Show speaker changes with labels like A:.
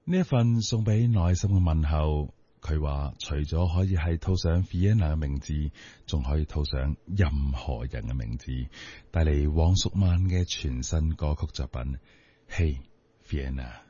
A: 呢一份送俾內心嘅問候，佢話除咗可以係套上 Vienna 嘅名字，仲可以套上任何人嘅名字，帶嚟黃淑蔓嘅全新歌曲作品《Hey Vienna》。